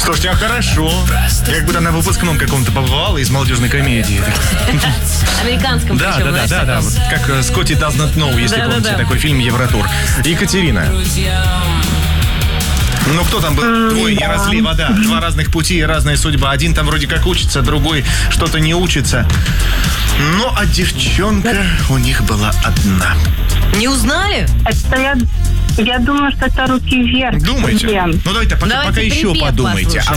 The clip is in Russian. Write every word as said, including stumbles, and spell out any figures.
Слушайте, а хорошо. Я как будто на выпускном каком-то побывал из молодежной комедии. Американском, да, причем, да, да, да, да. Вот как Скотти Does Not Know, если да, помните, да, да. такой фильм «Евротур». Екатерина. Ну, кто там был? Двое не разлей вода. Два разных пути и разная судьба. Один там вроде как учится, другой что-то не учится. Ну, а девчонка у них была одна. Не узнали? Это я, я думаю, что это «Руки вверх». Думаете? Блин. Ну, давайте, пока, Давайте пока еще припев подумайте. А